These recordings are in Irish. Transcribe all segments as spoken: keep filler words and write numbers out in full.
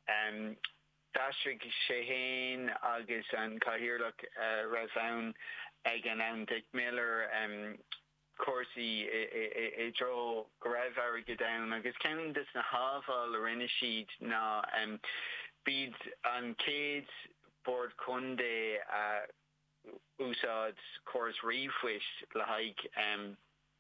um, Dastrig Shehain agus an Cahirlach uh, Ravan ag an an Dick Miller um, Corsi e dro gref ar go down agus ceann dis na haval ar rinne siad na um, bid an céad board Conde uh, úsáid córas riomhhuis le haig um,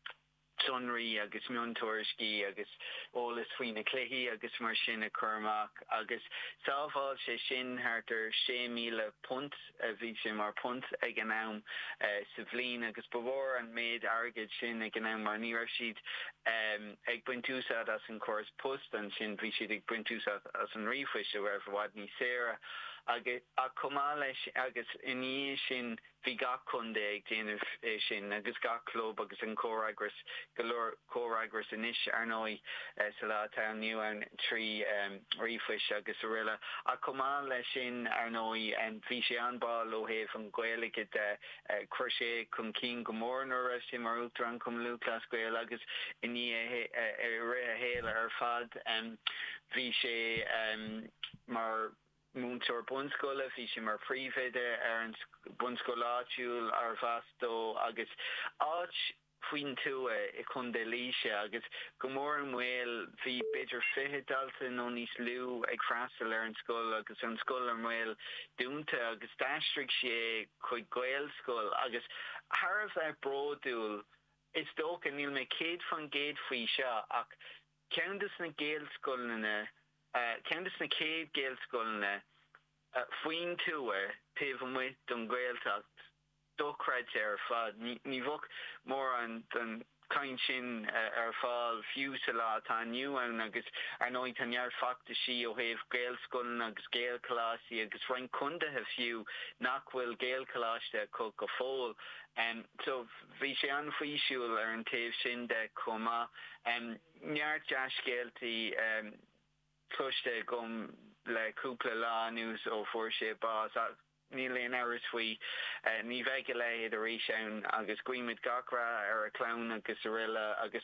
Sunri agus Miontorski agus ólas faoine cléthaí agus mar sin a chumach agus sábháil sé sin hartar sé míle punt a bhí sé mar punt ag an am uh, sa bhliain agus bhór an méid agad sin ag an am mar ní raibh siad um, ag buintúsad as an córas post an sin bhí siad ag buintúsad as an riomhhuis a bhar bhhad ní séra agus a cumá leis agus iní sin bhí ga Conde ag déanamh é sin agus ga club agus an córagras galore córagras inis arnói uh, sa lá tániu an trí um, riomhhuis agus a riile a cumá leis sin arnói an bhí sé anbal ó héh an gcuige de uh, chuir sé chun cín go mór nó raibh sé mar útar an cum luúclas gcuil agus iní a ré a héile ar fad um, bhí sé um, mar Múntor bunscoile hí sé mar príomhide ar an bunscoláitiúil ar bhastó agus áit faoin tú i chun de líise agus go mór an bhfuil bhí beidir fiche dalta nó níos lú ag freastal ar an scoil agus an scoil an bhfuil dúnta agus dastrig sé chuig gael scoil agus tharbh ar bródúil is dócha níl mé céad fan géad faoi seo ach ceantas na gael scoilna Uh, Candace na céad gael scoilna uh, faoin túa taobh muid don gaeltacht dóchraid ar fad ní bhog mór an don cain sin uh, ar fáil fiú sa lá tá nniu ann agus ar nóid tanhear facta sí ó héh gael scoilna agus gael clásaí agus roiin cundathe fiú nach bhfuil gael cláiste go go fóil um, so bhí sé an faoisiúil ar an taobh sin de comá um, neart deas gaeltaí um, Cluiste gom le cúpla lá nús ó fuair sé bás ní léon áras faoi ní bheith le a rééis ann agus cuiimiid gacra ar a clán agus a riile agus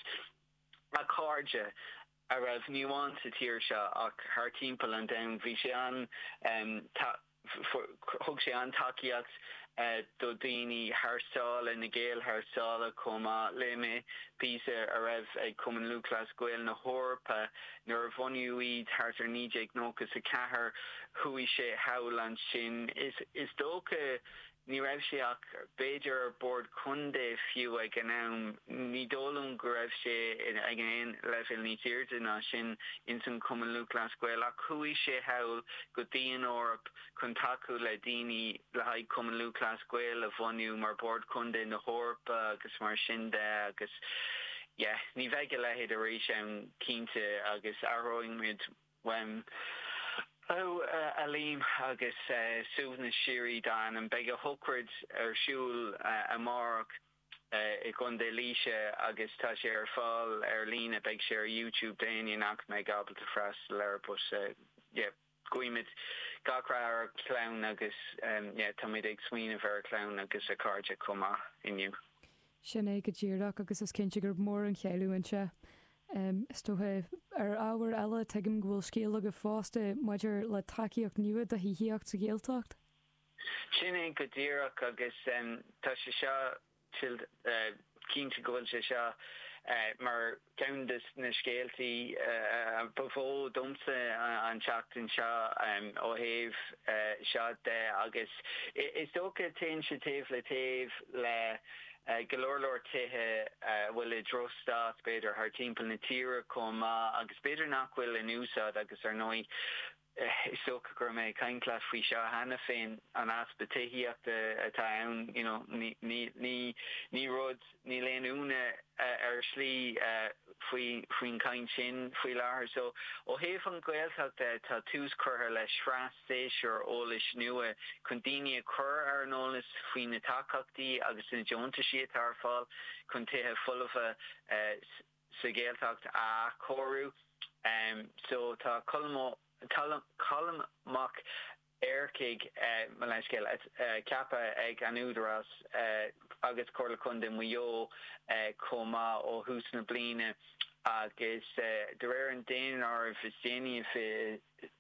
a cáde a raibh níháin sa tíir seo ach th timpeall an dam bhí sé an um, thug sé an takeíocht uh, do daoine thstáil na géal thstála comá léime písa a raibh ag cuman luúclas goil na hórpa nuair bhoniú iad thart ar níideag nógus a cethir chuí sé hail an sin is is dócha ní raibh sé ach beidir ar board Conde fiú ag an am ní dólam go raibh sé ag an éon lefuil ní tíirte ná sin in san cuman luúclas goil ach chuí sé hail go dtíon órap chun taú le daoine le haid cuman luúclas goil a bhoniú mar board Conde na hórpa agus mar sin de agus yeah, ní bheith lehéad a rééis an cínte agus arróingmuid when Oh, uh, Alim agus uh, Susan Shiri dan and bega Hookwards ar siúl uh, a mark uh, I gunde líise agus tá sé ar fáil ar lína beg sé ar YouTube daine nach me gabel te freistal ar but uh, yeah, guimid gacra ar clown agus um, yeah, tamid ag swinine ver clown agus a cardja cuma inniu. Sinné go ddíireach agus is cinnte gur mór an cheúintse. Um, Stothe ar áhar eile tuigim go bhfuil scéal go fásta maidir le takeíocht nua a hííocht sa géaltacht? Sinné go ddíireach agus um, tá sé seo til uh, cínte go bhfuil sé seo uh, mar ceantas na scéaltaí uh, bhó dumsa an teachtain seo um, ó héh uh, seo de agus is dócha taon sé taobh le taobh le Uh, galorlor tithe uh, will a drostas beidir haar timpel na tira coma agus beidir nachhfuil in úsad agus ar nói is so gur me keinklas fao seo hanna féin an aspa tihiíocht atá ann, you know, ní ní ní ní rud ní léon úna ar slí faoin cain sin faoi láthair so ó héh an gaeltacht tá tús chutha leis shrás séisiúr ólis nua chun daine chur ar an ólas faoin na takeachtaí agus na deonta siad tar fáil chun tithe fullmha sa gaeltacht a choú um, so tá colmó colm mock airkig malaiskeel kappa ag anúdras agus corla kunde muo coma ó hús na bline agus de réir an déin ar visténi fi